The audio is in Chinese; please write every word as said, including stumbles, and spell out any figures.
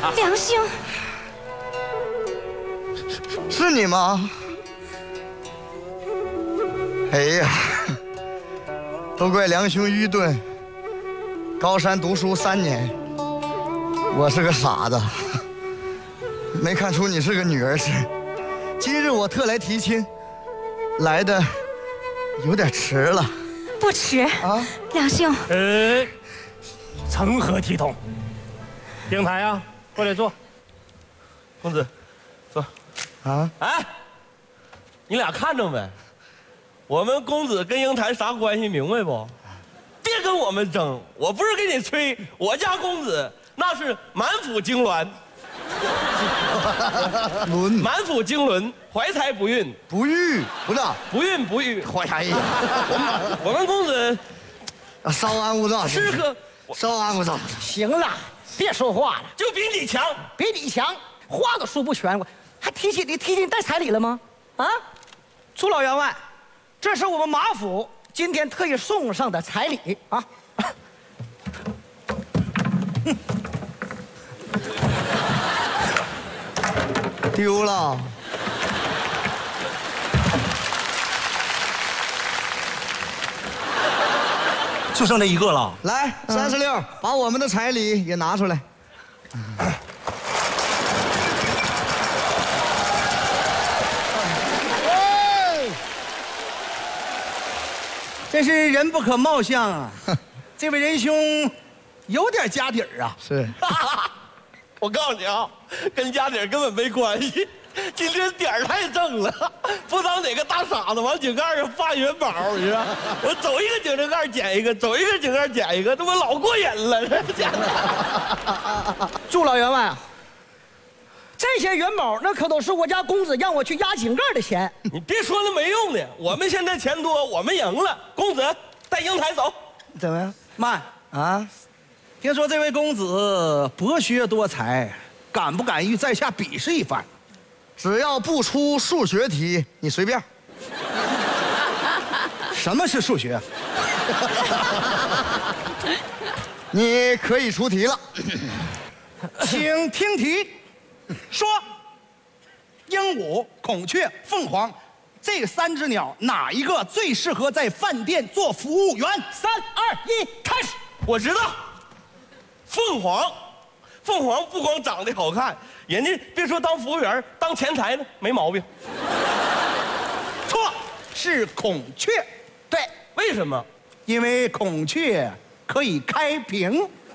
梁兄， 是你吗？哎呀，都怪梁兄愚钝。高山读书三年，我是个傻子，没看出你是个女儿身。今日我特来提亲，来的有点迟了。 不迟啊， 梁兄。 呃，成何体统？英台啊，过来坐。公子，坐。 啊， 哎，你俩看着没？我们公子跟英台啥关系？明白不？别跟我们争！我不是给你吹，我家公子那是满腹经纶， 伦满腹经纶，怀才不遇， 不遇不是不孕不育。 怀才艺。 我们我们公子稍安勿躁， 吃喝稍安勿躁。 行了，别说话了， 就比你强。 比你强，话都说不全，我还提亲，你提亲带彩礼了吗？啊，朱老员外，这是我们马府今天特意送上的彩礼啊。 丢了。 就剩这一个了。 来，三十六，把我们的彩礼也拿出来。 真是人不可貌相啊！这位仁兄有点家底儿啊。 是。 我告诉你啊，跟家底儿根本没关系。今天点儿太正了，不知道哪个大傻子往井盖上发元宝，你知道？我走一个井盖捡一个，走一个井盖捡一个，这不老过瘾了？这捡的。 朱老员外啊，这些元宝那可都是我家公子让我去压井盖的钱。 你别说那没用的，我们现在钱多，我们赢了。公子带英台走。 怎么样？ 慢， 啊， 听说这位公子博学多才，敢不敢与在下比试一番？ 只要不出数学题，你随便。 什么是数学？ 你可以出题了。 请听题，说鹦鹉、孔雀、凤凰这三只鸟哪一个最适合在饭店做服务员？三二一，开始。 我知道，凤凰，凤凰不光长得好看，人家别说当服务员，当前台呢没毛病。 错，是孔雀。 对， 为什么？ 因为孔雀可以开屏。